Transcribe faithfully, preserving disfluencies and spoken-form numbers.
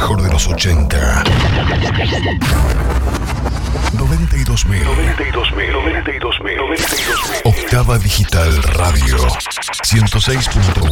mejor de los ochenta. noventa y dos mil. noventa y dos mil. noventa y dos mil. noventa y dos mil. Octava Digital Radio. ciento seis punto uno.